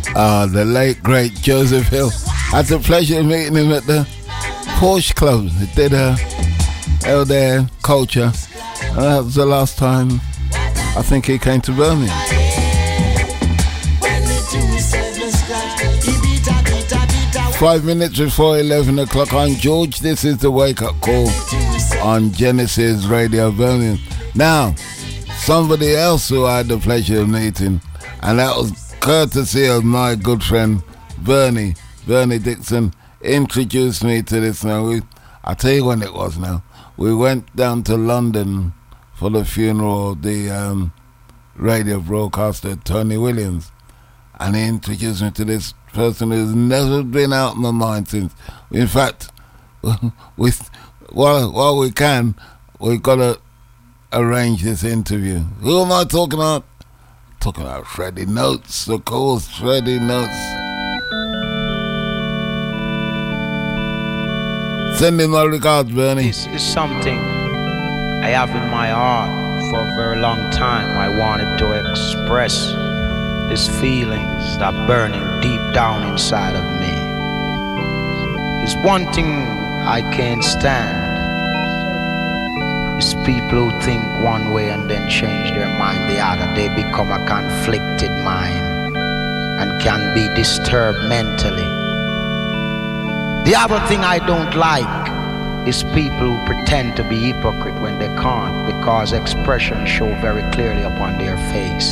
The late great Joseph Hill. I had the pleasure of meeting him at the Porsche Club. He did held their culture. And that was the last time I think he came to Birmingham. Five minutes before 11 o'clock on George. This is the wake up call on Genesis Radio Birmingham. Now, somebody else who I had the pleasure of meeting, and that was courtesy of my good friend Bernie Dixon, introduced me to this. Now, I'll tell you when it was now. We went down to London for the funeral of the radio broadcaster Tony Williams, and he introduced me to this person who's never been out of my mind since. In fact, while we can, we've got to arrange this interview. Who am I talking about? Talking about Freddie Notes, of course, Freddie Notes. Send him my regards, Bernie. This is something I have in my heart for a very long time. I wanted to express these feelings that are burning deep down inside of me. It's one thing I can't stand. It's people who think one way and then change their mind the other. They become a conflicted mind and can be disturbed mentally. The other thing I don't like is people who pretend to be hypocrite when they can't, because expressions show very clearly upon their face.